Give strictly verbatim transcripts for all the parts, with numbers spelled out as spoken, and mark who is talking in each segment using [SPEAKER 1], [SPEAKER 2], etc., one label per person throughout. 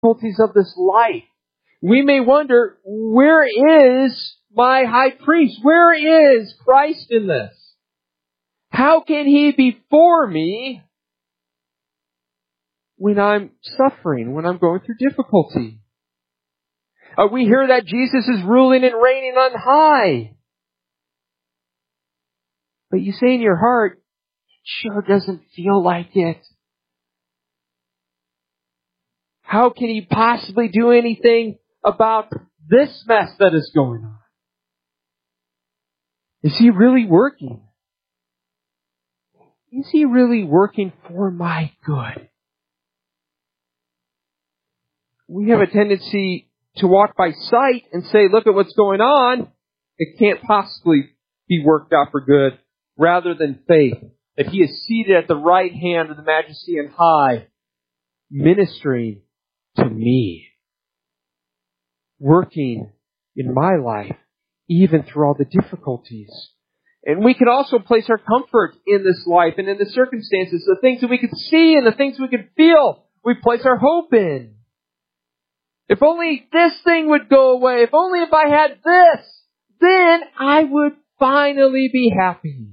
[SPEAKER 1] difficulties of this life, we may wonder, where is my high priest? Where is Christ in this? How can He be for me when I'm suffering, when I'm going through difficulty? Uh, we hear that Jesus is ruling and reigning on high. But you say in your heart, it sure doesn't feel like it. How can He possibly do anything about this mess that is going on? Is He really working? Is He really working for my good? We have a tendency to walk by sight and say, look at what's going on. It can't possibly be worked out for good, rather than faith, that He is seated at the right hand of the Majesty on high, ministering to me, working in my life, even through all the difficulties. And we can also place our comfort in this life and in the circumstances, the things that we can see and the things we can feel, we place our hope in. If only this thing would go away, if only if I had this, then I would finally be happy.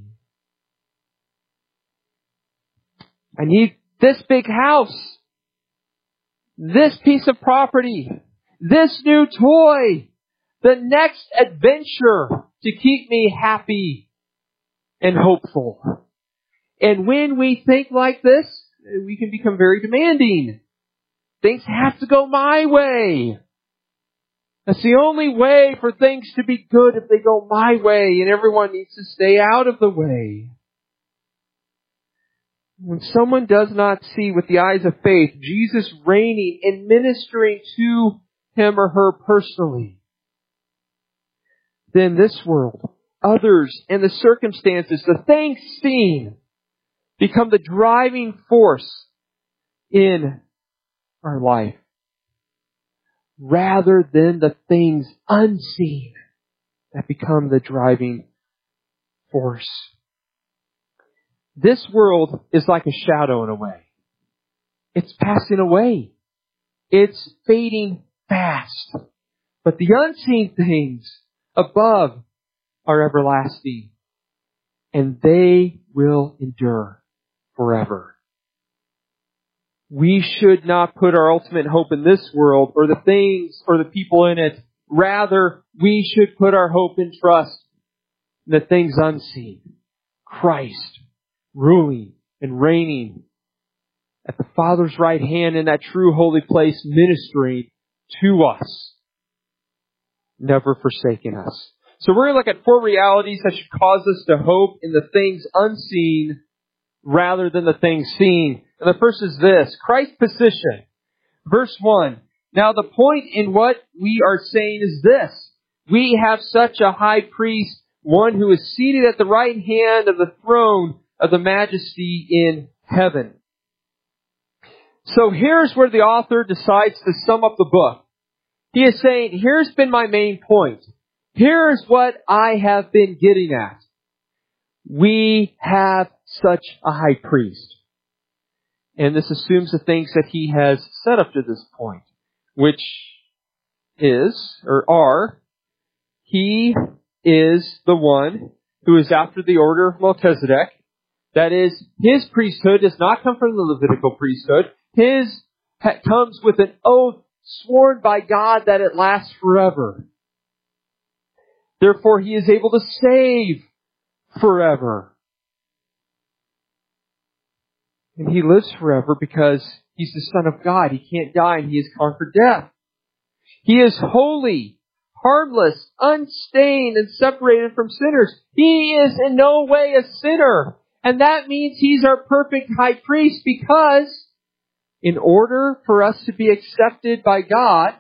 [SPEAKER 1] I need this big house, this piece of property, this new toy, the next adventure to keep me happy and hopeful. And when we think like this, we can become very demanding. Things have to go my way. That's the only way for things to be good, if they go my way, and everyone needs to stay out of the way. When someone does not see with the eyes of faith Jesus reigning and ministering to him or her personally, then this world, others, and the circumstances, the things seen, become the driving force in our life, rather than the things unseen that become the driving force. This world is like a shadow in a way. It's passing away. It's fading fast. But the unseen things above are everlasting, and they will endure forever. We should not put our ultimate hope in this world or the things or the people in it. Rather, we should put our hope and trust in the things unseen. Christ, ruling and reigning at the Father's right hand in that true holy place, ministering to us, never forsaking us. So we're going to look at four realities that should cause us to hope in the things unseen rather than the things seen. And the first is this: Christ's position. Verse one. Now the point in what we are saying is this: we have such a high priest, one who is seated at the right hand of the throne of the Majesty in heaven. So here's where the author decides to sum up the book. He is saying, here's been my main point. Here's what I have been getting at. We have such a high priest. And this assumes the things that he has said up to this point, which is, or are, he is the one who is after the order of Melchizedek. That is, his priesthood does not come from the Levitical priesthood. His comes with an oath sworn by God that it lasts forever. Therefore, he is able to save forever. And he lives forever because he's the Son of God. He can't die, and he has conquered death. He is holy, harmless, unstained, and separated from sinners. He is in no way a sinner. And that means he's our perfect high priest, because in order for us to be accepted by God,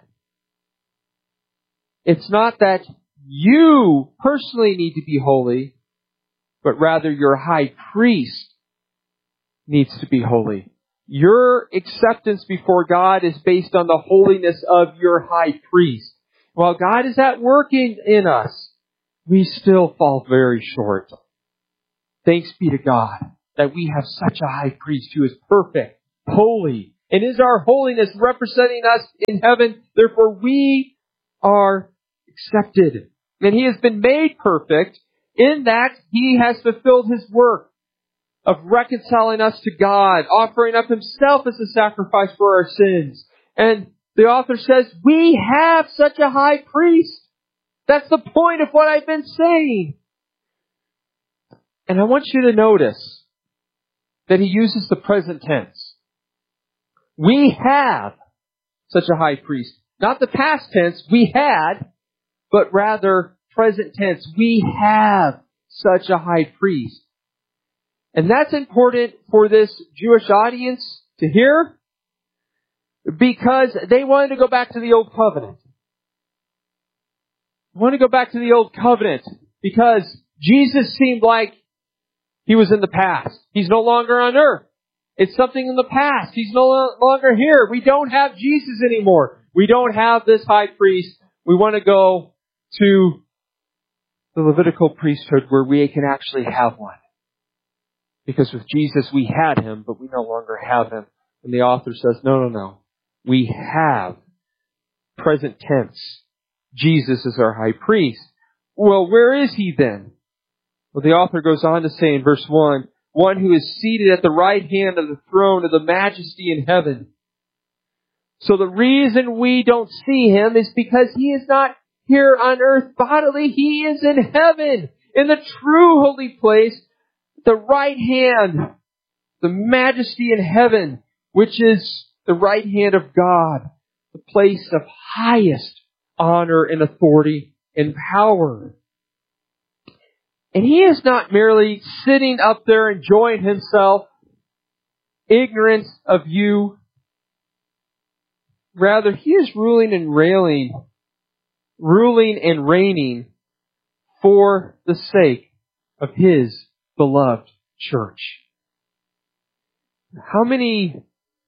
[SPEAKER 1] it's not that you personally need to be holy, but rather your high priest needs to be holy. Your acceptance before God is based on the holiness of your high priest. While God is at work in, in us, we still fall very short. Thanks be to God that we have such a high priest who is perfect, holy, and is our holiness representing us in heaven. Therefore we are accepted. And He has been made perfect in that He has fulfilled His work of reconciling us to God, offering up Himself as a sacrifice for our sins. And the author says, we have such a high priest. That's the point of what I've been saying. And I want you to notice that he uses the present tense. We have such a high priest. Not the past tense, we had, but rather present tense. We have such a high priest. And that's important for this Jewish audience to hear, because they wanted to go back to the Old Covenant. They wanted to go back to the Old Covenant because Jesus seemed like He was in the past. He's no longer on earth. It's something in the past. He's no longer here. We don't have Jesus anymore. We don't have this high priest. We want to go to the Levitical priesthood where we can actually have one. Because with Jesus we had Him, but we no longer have Him. And the author says, no, no, no. We have, present tense, Jesus is our high priest. Well, where is He then? Well, the author goes on to say in verse one, one who is seated at the right hand of the throne of the majesty in heaven. So the reason we don't see Him is because He is not here on earth bodily. He is in heaven, in the true holy place, the right hand, the majesty in heaven, which is the right hand of God, the place of highest honor and authority and power. And He is not merely sitting up there enjoying Himself, ignorant of you. Rather, He is ruling and railing, ruling and reigning for the sake of His beloved church. How many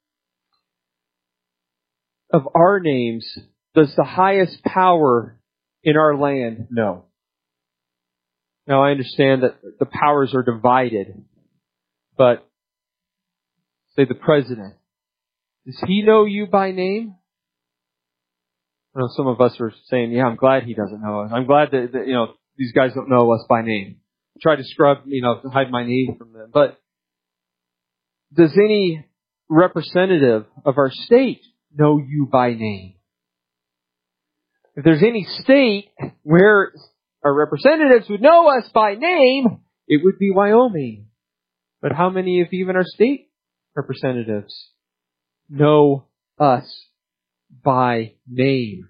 [SPEAKER 1] of our names does the highest power in our land know? Now, I understand that the powers are divided, but say the president. Does he know you by name? I know some of us are saying, yeah, I'm glad he doesn't know us. I'm glad that, that you know, these guys don't know us by name. Try to scrub, you know, to hide my name from them. But does any representative of our state know you by name? If there's any state where our representatives would know us by name, it would be Wyoming. But how many of even our state representatives know us by name?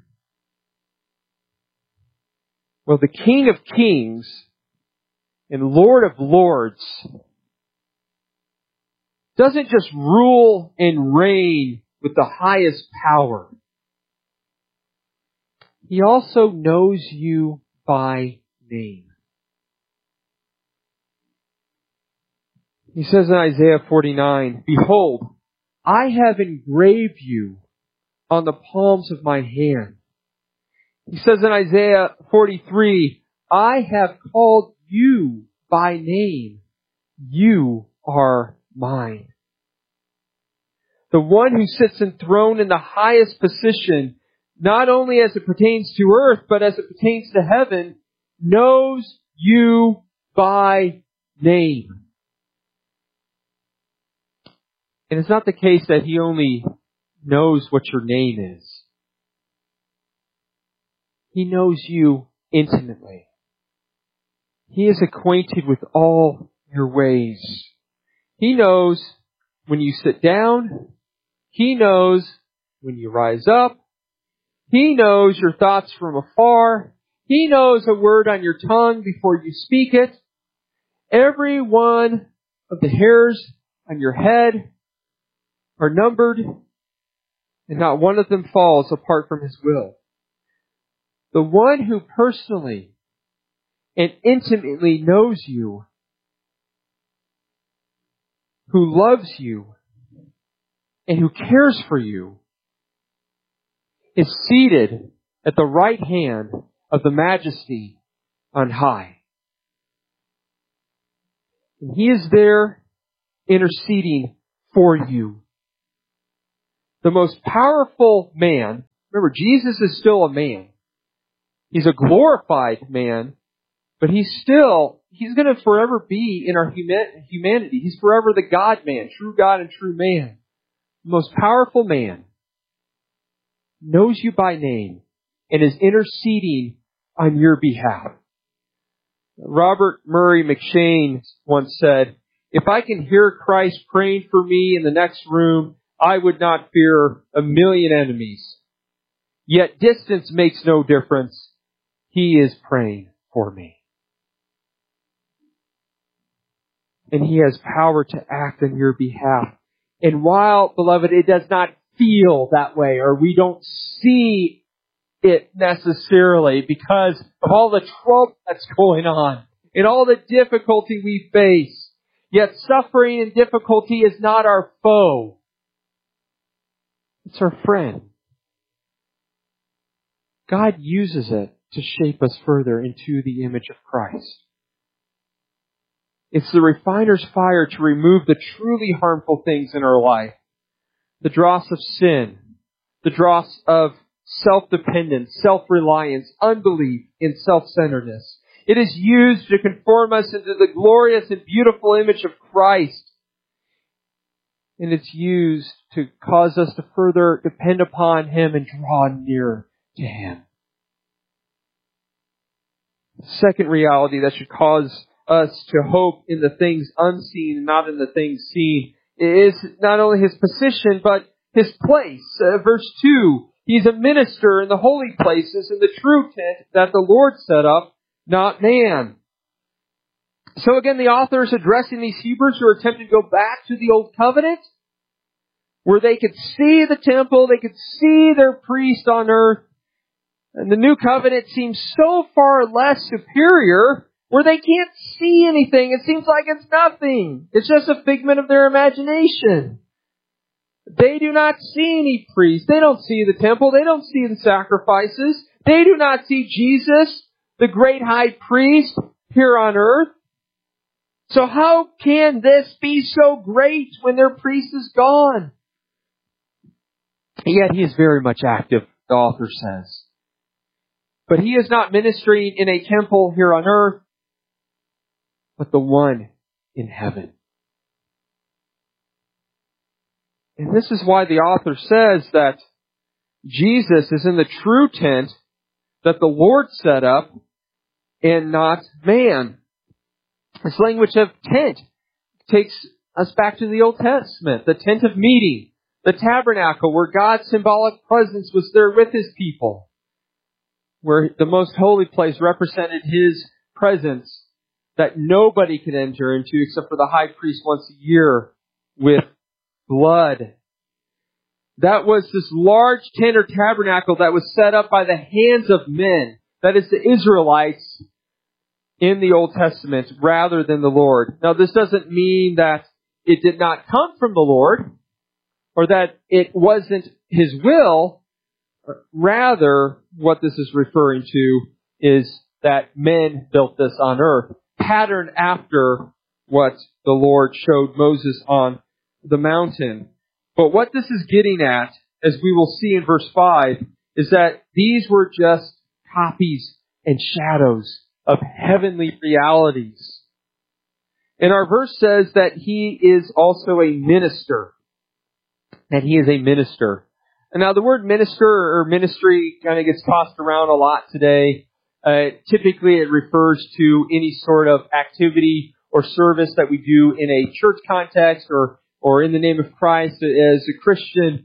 [SPEAKER 1] Well, the King of Kings and Lord of Lords doesn't just rule and reign with the highest power. He also knows you by name. He says in Isaiah forty-nine, behold, I have engraved you on the palms of my hand. He says in Isaiah forty-three, I have called you by name. You are mine. The one who sits enthroned in the highest position, not only as it pertains to earth, but as it pertains to heaven, knows you by name. And it's not the case that He only knows what your name is. He knows you intimately. He is acquainted with all your ways. He knows when you sit down. He knows when you rise up. He knows your thoughts from afar. He knows a word on your tongue before you speak it. Every one of the hairs on your head are numbered, and not one of them falls apart from His will. The one who personally and intimately knows you, who loves you, and who cares for you, is seated at the right hand of the Majesty on high. And He is there interceding for you. The most powerful man, remember, Jesus is still a man. He's a glorified man, but he's still, he's going to forever be in our humanity. He's forever the God-man, true God and true man. The most powerful man knows you by name and is interceding on your behalf. Robert Murray McShane once said, "If I can hear Christ praying for me in the next room, I would not fear a million enemies. Yet distance makes no difference. He is praying for me." And He has power to act on your behalf. And while, beloved, it does not feel that way, or we don't see it necessarily because of all the trouble that's going on and all the difficulty we face, yet suffering and difficulty is not our foe. It's our friend. God uses it to shape us further into the image of Christ. It's the refiner's fire to remove the truly harmful things in our life. The dross of sin, the dross of self-dependence, self-reliance, unbelief, and self-centeredness. It is used to conform us into the glorious and beautiful image of Christ. And it's used to cause us to further depend upon Him and draw nearer to Him. The second reality that should cause us to hope in the things unseen and not in the things seen is not only His position, but His place. Uh, verse two, He's a minister in the holy places in the true tent that the Lord set up, not man. So again, the author is addressing these Hebrews who are attempting to go back to the Old Covenant, where they could see the temple, they could see their priest on earth, and the New Covenant seems so far less superior, where they can't see anything. It seems like it's nothing. It's just a figment of their imagination. They do not see any priest. They don't see the temple. They don't see the sacrifices. They do not see Jesus, the great high priest, here on earth. So how can this be so great when their priest is gone? Yet He is very much active, the author says. But He is not ministering in a temple here on earth, but the one in heaven. And this is why the author says that Jesus is in the true tent that the Lord set up and not man. This language of tent takes us back to the Old Testament, the tent of meeting, the tabernacle where God's symbolic presence was there with His people, where the most holy place represented His presence that nobody could enter into except for the high priest once a year with blood. That was this large tent or tabernacle that was set up by the hands of men, that is the Israelites in the Old Testament, rather than the Lord. Now this doesn't mean that it did not come from the Lord, or that it wasn't His will. Rather, what this is referring to is that men built this on earth, patterned after what the Lord showed Moses on the mountain. But what this is getting at, as we will see in verse five, is that these were just copies and shadows of heavenly realities. And our verse says that He is also a minister. That He is a minister. And now the word minister or ministry kind of gets tossed around a lot today. Uh, typically it refers to any sort of activity or service that we do in a church context or or in the name of Christ as a Christian.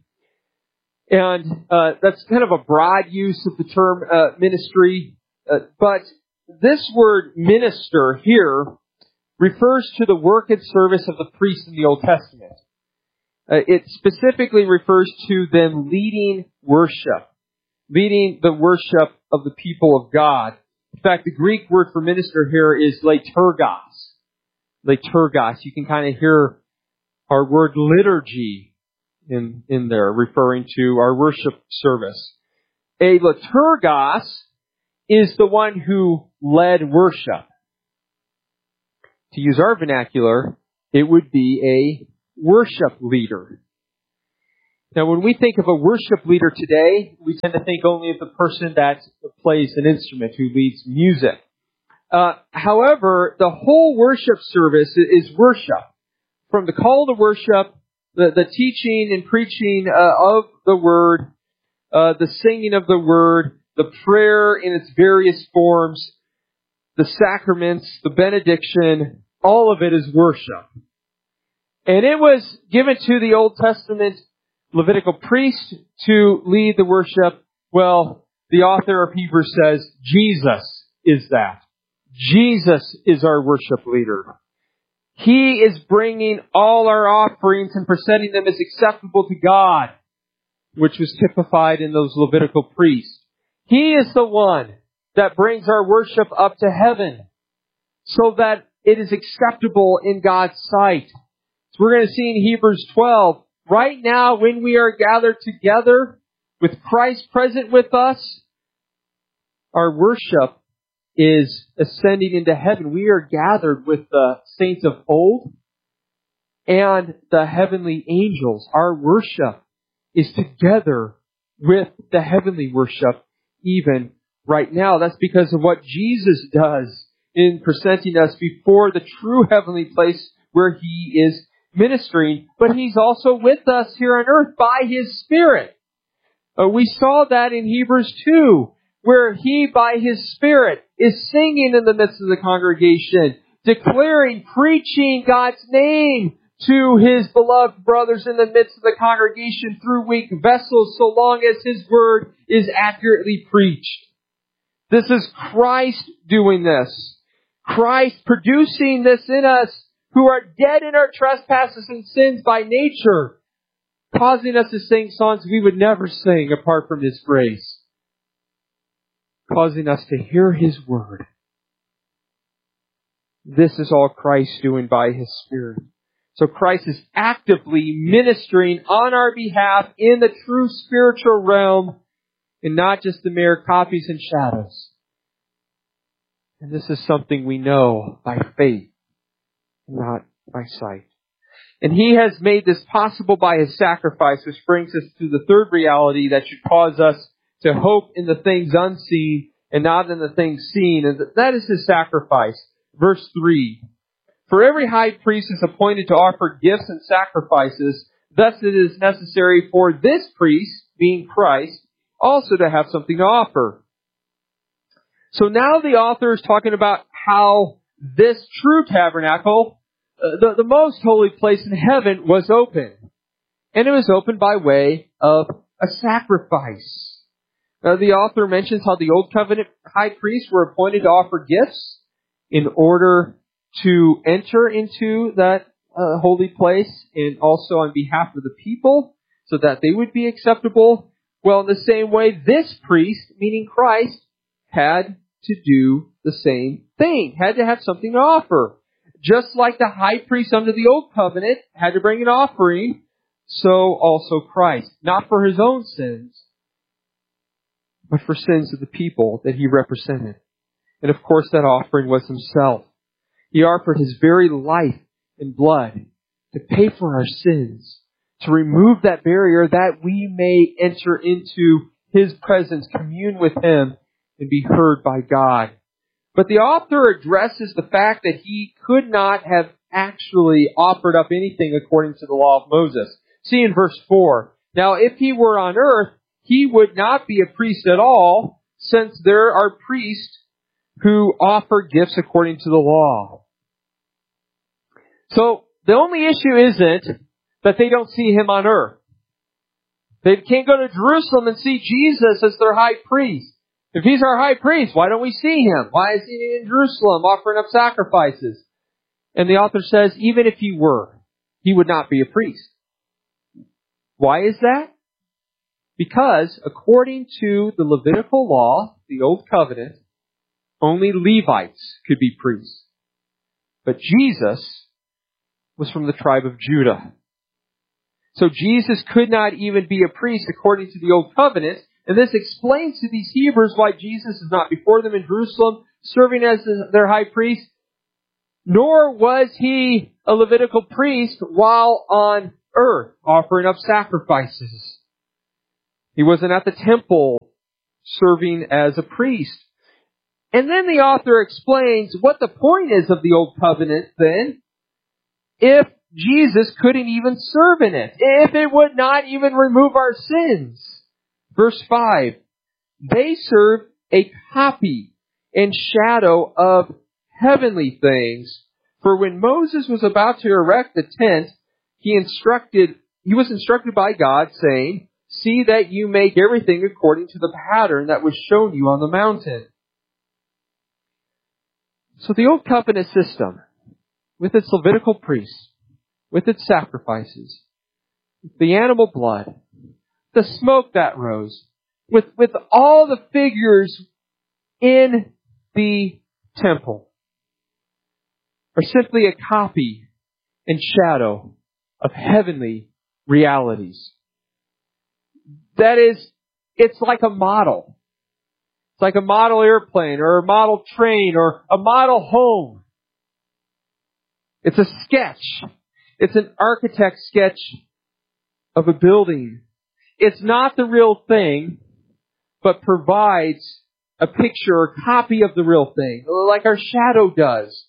[SPEAKER 1] And uh, that's kind of a broad use of the term uh, ministry. Uh, but this word minister here refers to the work and service of the priest in the Old Testament. Uh, it specifically refers to them leading worship, leading the worship of the people of God. In fact, the Greek word for minister here is liturgos. Liturgos. You can kind of hear our word liturgy in, in there, referring to our worship service. A liturgos is the one who led worship. To use our vernacular, it would be a worship leader. Now, when we think of a worship leader today, we tend to think only of the person that plays an instrument, who leads music. Uh, however, the whole worship service is worship. From the call to worship, the, the teaching and preaching uh, of the Word, uh, the singing of the Word, the prayer in its various forms, the sacraments, the benediction, all of it is worship. And it was given to the Old Testament Levitical priest to lead the worship. Well, the author of Hebrews says, Jesus is that. Jesus is our worship leader. He is bringing all our offerings and presenting them as acceptable to God, which was typified in those Levitical priests. He is the one that brings our worship up to heaven so that it is acceptable in God's sight. So we're going to see in Hebrews twelve, right now when we are gathered together with Christ present with us, our worship is ascending into heaven. We are gathered with the saints of old and the heavenly angels. Our worship is together with the heavenly worship even right now. That's because of what Jesus does in presenting us before the true heavenly place where He is ministering. But He's also with us here on earth by His Spirit. Uh, we saw that in Hebrews two, where He, by His Spirit, is singing in the midst of the congregation, declaring, preaching God's name to His beloved brothers in the midst of the congregation through weak vessels, so long as His word is accurately preached. This is Christ doing this. Christ producing this in us, who are dead in our trespasses and sins by nature, causing us to sing songs we would never sing apart from His grace, causing us to hear His word. This is all Christ doing by His Spirit. So Christ is actively ministering on our behalf in the true spiritual realm, and not just the mere copies and shadows. And this is something we know by faith, not by sight. And He has made this possible by His sacrifice, which brings us to the third reality that should cause us to hope in the things unseen and not in the things seen. And that is His sacrifice. Verse three. For every high priest is appointed to offer gifts and sacrifices. Thus it is necessary for this priest, being Christ, also to have something to offer. So now the author is talking about how this true tabernacle, uh, the, the most holy place in heaven, was open. And it was opened by way of a sacrifice. Uh, the author mentions how the Old Covenant high priests were appointed to offer gifts in order to enter into that uh, holy place, and also on behalf of the people, so that they would be acceptable. Well, in the same way, this priest, meaning Christ, had to do the same thing, had to have something to offer. Just like the high priest under the Old Covenant had to bring an offering, so also Christ. Not for His own sins, but for sins of the people that He represented. And of course, that offering was Himself. He offered His very life and blood to pay for our sins, to remove that barrier that we may enter into His presence, commune with Him, and be heard by God. But the author addresses the fact that He could not have actually offered up anything according to the law of Moses. See in verse four. Now, if He were on earth, He would not be a priest at all, since there are priests who offer gifts according to the law. So, the only issue isn't that they don't see Him on earth. They can't go to Jerusalem and see Jesus as their high priest. If He's our high priest, why don't we see Him? Why is He in Jerusalem offering up sacrifices? And the author says, even if He were, He would not be a priest. Why is that? Because according to the Levitical law, the Old Covenant, only Levites could be priests. But Jesus was from the tribe of Judah. So Jesus could not even be a priest according to the Old Covenant. And this explains to these Hebrews why Jesus is not before them in Jerusalem, serving as their high priest. Nor was He a Levitical priest while on earth offering up sacrifices. He wasn't at the temple serving as a priest. And then the author explains what the point is of the Old Covenant then, if Jesus couldn't even serve in it, if it would not even remove our sins. Verse five, they serve a copy and shadow of heavenly things. For when Moses was about to erect the tent, he instructed, he was instructed by God, saying, see that you make everything according to the pattern that was shown you on the mountain. So the Old Covenant system, with its Levitical priests, with its sacrifices, the animal blood, the smoke that rose, with, with all the figures in the temple, are simply a copy and shadow of heavenly realities. That is, it's like a model. It's like a model airplane or a model train or a model home. It's a sketch. It's an architect's sketch of a building. It's not the real thing, but provides a picture or copy of the real thing, like our shadow does.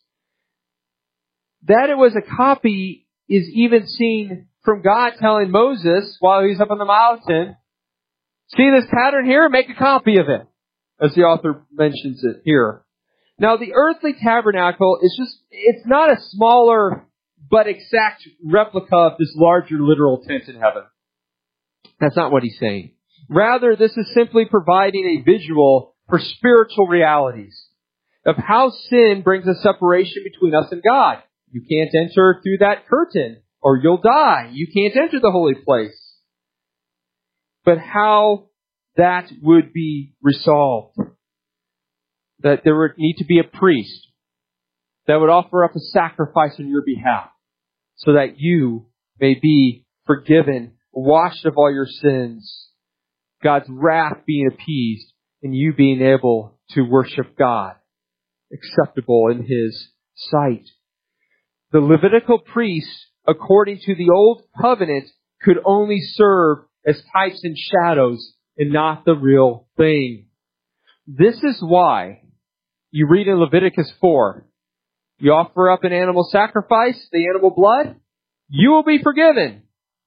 [SPEAKER 1] That it was a copy is even seen from God telling Moses while he's up on the mountain, see this pattern here? Make a copy of it, as the author mentions it here. Now, the earthly tabernacle is just, it's not a smaller but exact replica of this larger literal tent in heaven. That's not what he's saying. Rather, this is simply providing a visual for spiritual realities of how sin brings a separation between us and God. You can't enter through that curtain or you'll die. You can't enter the holy place. But how that would be resolved. That there would need to be a priest that would offer up a sacrifice on your behalf so that you may be forgiven, washed of all your sins, God's wrath being appeased, and you being able to worship God, acceptable in His sight. The Levitical priests, according to the Old Covenant, could only serve as types and shadows and not the real thing. This is why you read in Leviticus four, you offer up an animal sacrifice, the animal blood, you will be forgiven.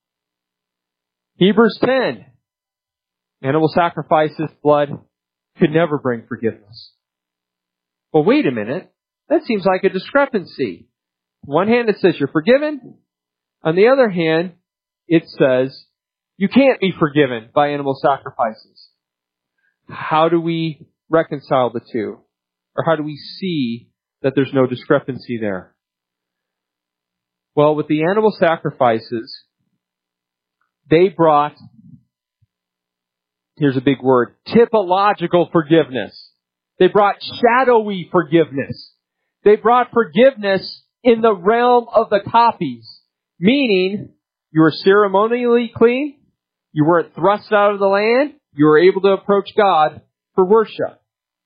[SPEAKER 1] Hebrews ten, animal sacrifices, blood could never bring forgiveness. Well, wait a minute. That seems like a discrepancy. On one hand, it says you're forgiven. On the other hand, it says you can't be forgiven by animal sacrifices. How do we reconcile the two? Or how do we see that there's no discrepancy there? Well, with the animal sacrifices, they brought, here's a big word, typological forgiveness. They brought shadowy forgiveness. They brought forgiveness in the realm of the copies. Meaning, you were ceremonially clean, you weren't thrust out of the land, you were able to approach God for worship.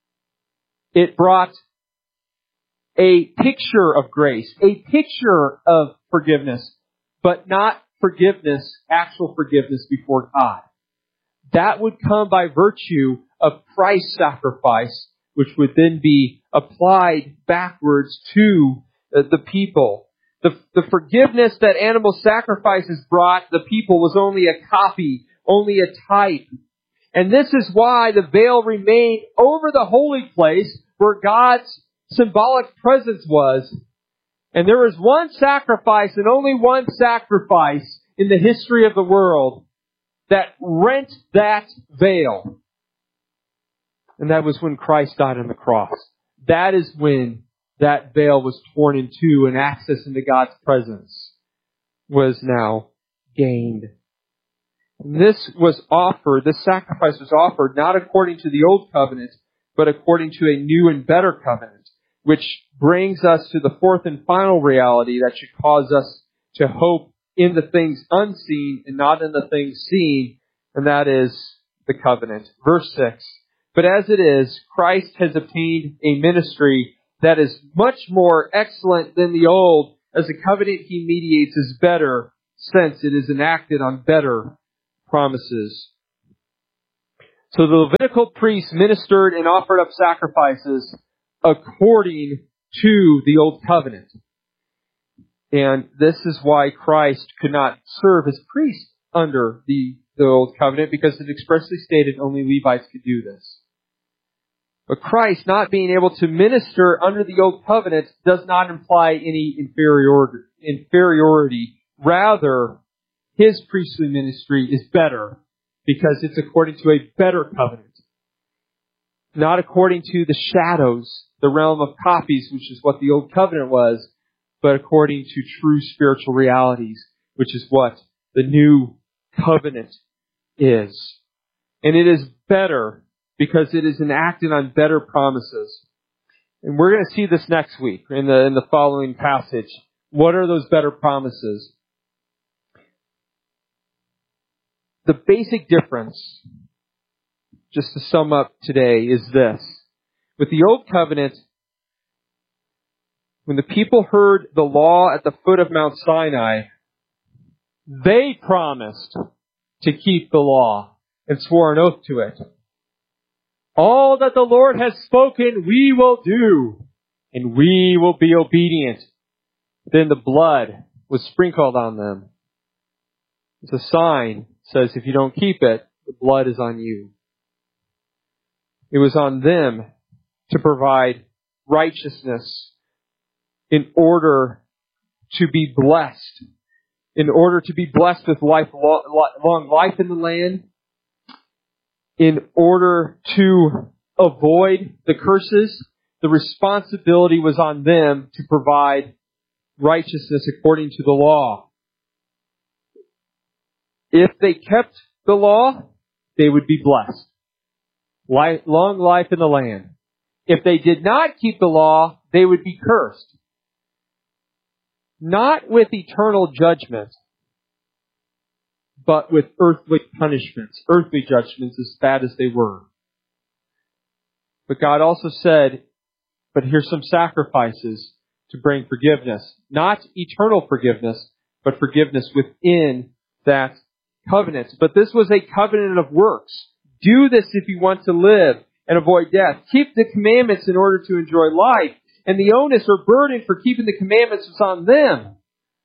[SPEAKER 1] It brought a picture of grace, a picture of forgiveness, but not forgiveness, actual forgiveness before God. That would come by virtue of Christ's sacrifice, which would then be applied backwards to the people. The, the forgiveness that animal sacrifices brought the people was only a copy, only a type. And this is why the veil remained over the holy place where God's symbolic presence was. And there was one sacrifice and only one sacrifice in the history of the world that rent that veil. And that was when Christ died on the cross. That is when that veil was torn in two and access into God's presence was now gained. This was offered, this sacrifice was offered not according to the old covenant, but according to a new and better covenant, which brings us to the fourth and final reality that should cause us to hope in the things unseen and not in the things seen, and that is the covenant. Verse six, but as it is, Christ has obtained a ministry that is much more excellent than the old, as the covenant he mediates is better, sense, it is enacted on better promises. So the Levitical priests ministered and offered up sacrifices according to the Old Covenant. And this is why Christ could not serve as priest under the, the Old Covenant, because it expressly stated only Levites could do this. But Christ not being able to minister under the Old Covenant does not imply any inferiority. inferiority. Rather, His priestly ministry is better because it's according to a better covenant. Not according to the shadows, the realm of copies, which is what the Old Covenant was, but according to true spiritual realities, which is what the New Covenant is. And it is better because it is enacted on better promises. And we're going to see this next week in the, in the following passage. What are those better promises? The basic difference, just to sum up today, is this. With the Old Covenant, when the people heard the law at the foot of Mount Sinai, they promised to keep the law and swore an oath to it. All that the Lord has spoken, we will do, and we will be obedient. Then the blood was sprinkled on them. It's a sign. It says if you don't keep it, the blood is on you. It was on them to provide righteousness in order to be blessed. In order to be blessed with life, long life in the land. In order to avoid the curses, the responsibility was on them to provide righteousness according to the law. If they kept the law, they would be blessed. Life, long life in the land. If they did not keep the law, they would be cursed. Not with eternal judgment, but with earthly punishments, earthly judgments as bad as they were. But God also said, but here's some sacrifices to bring forgiveness. Not eternal forgiveness, but forgiveness within that covenant. But this was a covenant of works. Do this if you want to live and avoid death. Keep the commandments in order to enjoy life. And the onus or burden for keeping the commandments was on them.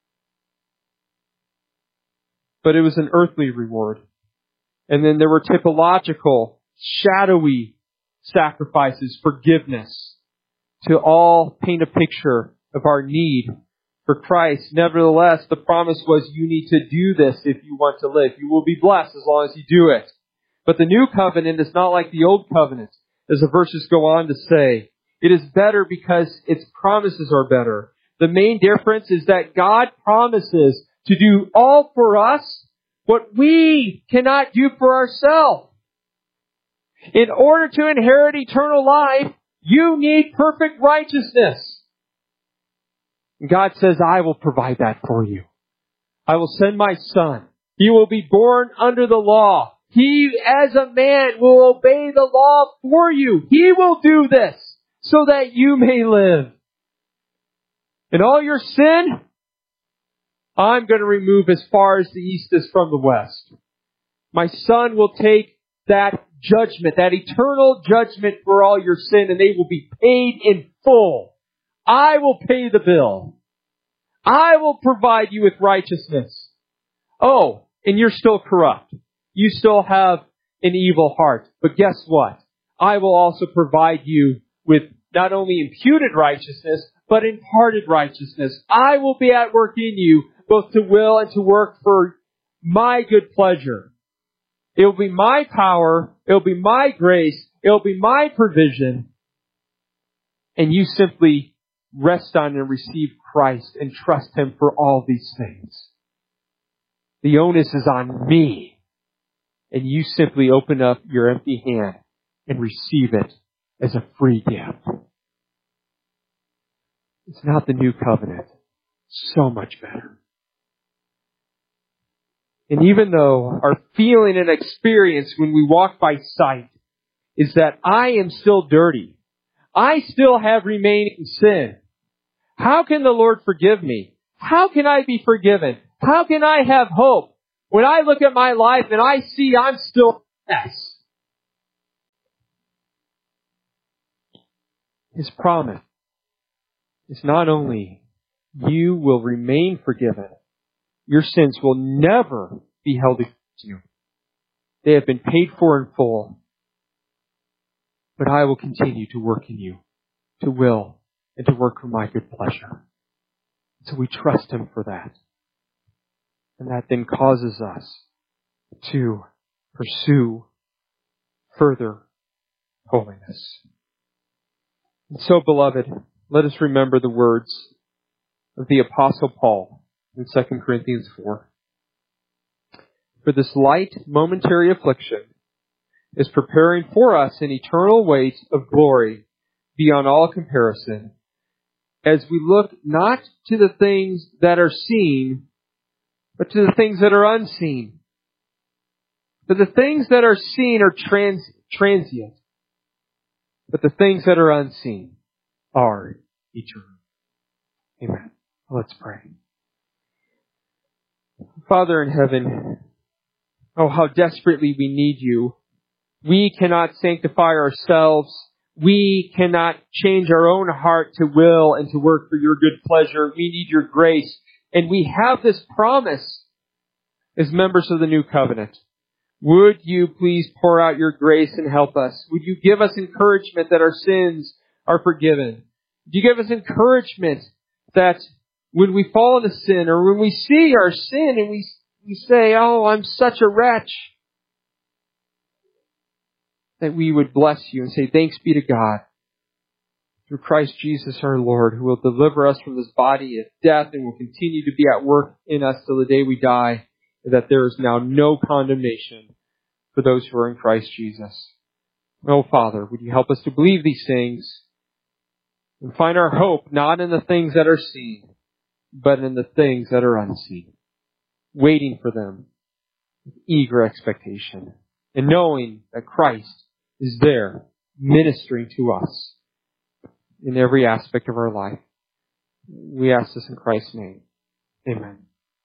[SPEAKER 1] But it was an earthly reward. And then there were typological, shadowy sacrifices, forgiveness, to all paint a picture of our need for Christ. Nevertheless, the promise was you need to do this if you want to live. You will be blessed as long as you do it. But the new covenant is not like the old covenant, as the verses go on to say. It is better because its promises are better. The main difference is that God promises to do all for us what we cannot do for ourselves. In order to inherit eternal life, you need perfect righteousness. God says, I will provide that for you. I will send my Son. He will be born under the law. He, as a man, will obey the law for you. He will do this so that you may live. And all your sin, I'm going to remove as far as the east is from the west. My Son will take that judgment, that eternal judgment for all your sin, and they will be paid in full. I will pay the bill. I will provide you with righteousness. Oh, and you're still corrupt. You still have an evil heart. But guess what? I will also provide you with not only imputed righteousness, but imparted righteousness. I will be at work in you, both to will and to work for my good pleasure. It will be my power. It will be my grace. It will be my provision. And you simply rest on and receive Christ and trust Him for all these things. The onus is on me. And you simply open up your empty hand and receive it as a free gift. It's not the new covenant. So much better. And even though our feeling and experience when we walk by sight is that I am still dirty, I still have remaining sin, how can the Lord forgive me? How can I be forgiven? How can I have hope when I look at my life and I see I'm still a mess? His promise is not only you will remain forgiven, your sins will never be held against you. They have been paid for in full. But I will continue to work in you, to will, and to work for my good pleasure. So we trust Him for that. And that then causes us to pursue further holiness. And so, beloved, let us remember the words of the Apostle Paul in Second Corinthians four. For this light, momentary affliction is preparing for us an eternal weight of glory beyond all comparison, as we look not to the things that are seen, but to the things that are unseen. For the things that are seen are trans- transient, but the things that are unseen are eternal. Amen. Let's pray. Father in heaven, oh, how desperately we need you. We cannot sanctify ourselves. We cannot change our own heart to will and to work for your good pleasure. We need your grace. And we have this promise as members of the new covenant. Would you please pour out your grace and help us? Would you give us encouragement that our sins are forgiven? Would you give us encouragement that when we fall into sin or when we see our sin and we, we say, oh, I'm such a wretch, that we would bless you and say, thanks be to God through Christ Jesus our Lord, who will deliver us from this body of death and will continue to be at work in us till the day we die, and that there is now no condemnation for those who are in Christ Jesus. Oh, Father, would you help us to believe these things and find our hope not in the things that are seen, but in the things that are unseen, waiting for them with eager expectation and knowing that Christ is there ministering to us in every aspect of our life. We ask this in Christ's name. Amen.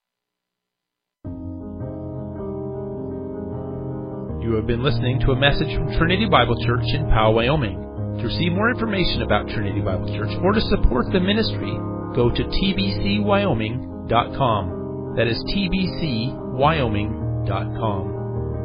[SPEAKER 2] You have been listening to a message from Trinity Bible Church in Powell, Wyoming. To receive more information about Trinity Bible Church or to support the ministry, go to t b c wyoming dot com. That is t b c wyoming dot com.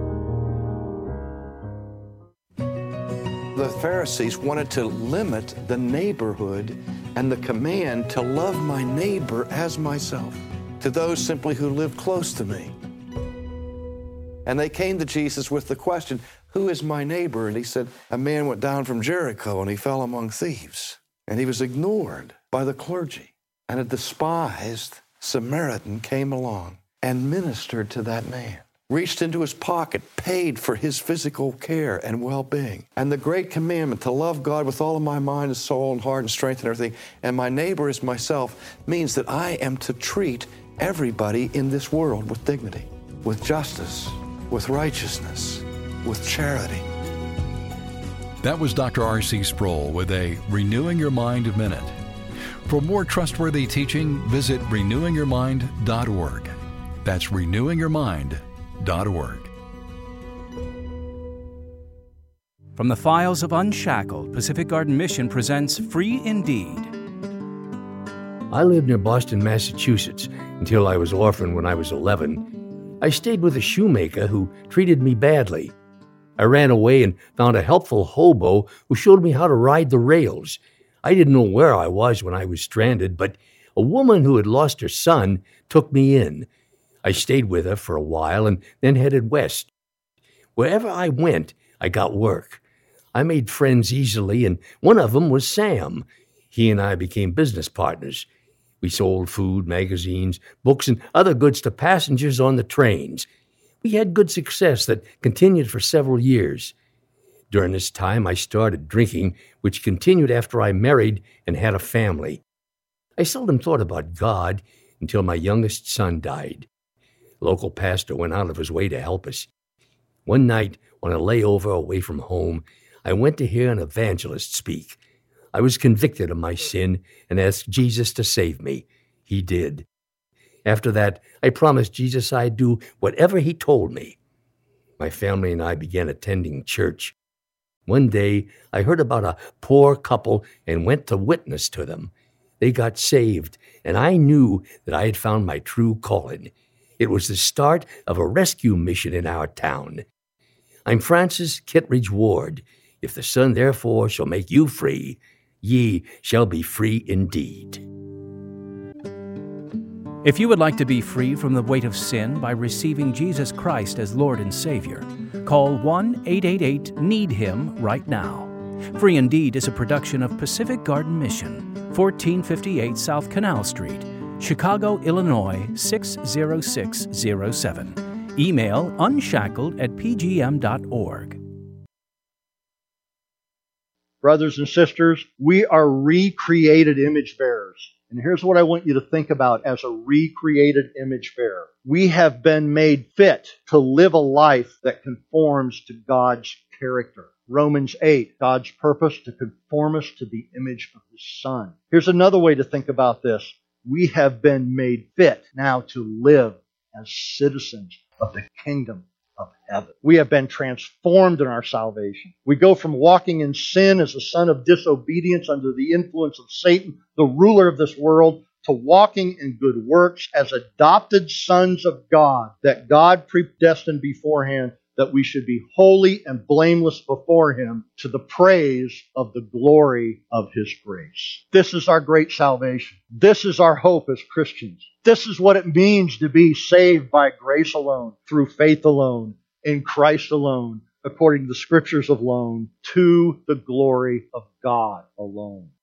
[SPEAKER 3] The Pharisees wanted to limit the neighborhood and the command to love my neighbor as myself, to those simply who live close to me. And they came to Jesus with the question, who is my neighbor? And he said, a man went down from Jericho and he fell among thieves. And he was ignored by the clergy. And a despised Samaritan came along and ministered to that man, reached into his pocket, paid for his physical care and well-being. And the great commandment to love God with all of my mind and soul and heart and strength and everything, and my neighbor as myself, means that I am to treat everybody in this world with dignity, with justice, with righteousness, with charity.
[SPEAKER 4] That was Doctor R C Sproul with a Renewing Your Mind Minute. For more trustworthy teaching, visit renewing your mind dot org. That's renewing your mind dot org.
[SPEAKER 5] From the files of Unshackled, Pacific Garden Mission presents Free Indeed.
[SPEAKER 6] I lived near Boston, Massachusetts, until I was orphaned when I was eleven. I stayed with a shoemaker who treated me badly. I ran away and found a helpful hobo who showed me how to ride the rails. I didn't know where I was when I was stranded, but a woman who had lost her son took me in. I stayed with her for a while and then headed west. Wherever I went, I got work. I made friends easily, and one of them was Sam. He and I became business partners. We sold food, magazines, books, and other goods to passengers on the trains. We had good success that continued for several years. During this time, I started drinking, which continued after I married and had a family. I seldom thought about God until my youngest son died. The local pastor went out of his way to help us. One night, on a layover away from home, I went to hear an evangelist speak. I was convicted of my sin and asked Jesus to save me. He did. After that, I promised Jesus I'd do whatever he told me. My family and I began attending church. One day, I heard about a poor couple and went to witness to them. They got saved, and I knew that I had found my true calling. It was the start of a rescue mission in our town. I'm Francis Kittredge Ward. If the Son therefore shall make you free, ye shall be free indeed.
[SPEAKER 5] If you would like to be free from the weight of sin by receiving Jesus Christ as Lord and Savior, call one eight eight eight need him right now. Free Indeed is a production of Pacific Garden Mission, fourteen fifty-eight South Canal Street, Chicago, Illinois six zero six zero seven. Email unshackled at p g m dot org.
[SPEAKER 7] Brothers and sisters, we are recreated image bearers. And here's what I want you to think about as a recreated image bearer. We have been made fit to live a life that conforms to God's character. Romans eight, God's purpose to conform us to the image of His Son. Here's another way to think about this. We have been made fit now to live as citizens of the kingdom of heaven. We have been transformed in our salvation. We go from walking in sin as a son of disobedience under the influence of Satan, the ruler of this world, to walking in good works as adopted sons of God, that God predestined beforehand that we should be holy and blameless before Him to the praise of the glory of His grace. This is our great salvation. This is our hope as Christians. This is what it means to be saved by grace alone, through faith alone, in Christ alone, according to the Scriptures alone, to the glory of God alone.